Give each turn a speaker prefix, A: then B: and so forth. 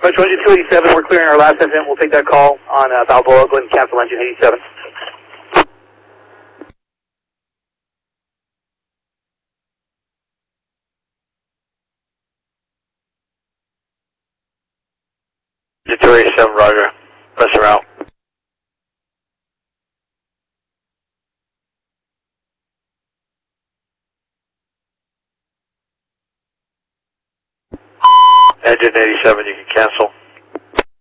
A: Roger, 287, we're clearing our last engine. We'll take that call on Balboa. Go ahead and cancel engine 87.
B: Engine 287, Roger. Pressure out. Engine 87, you can cancel.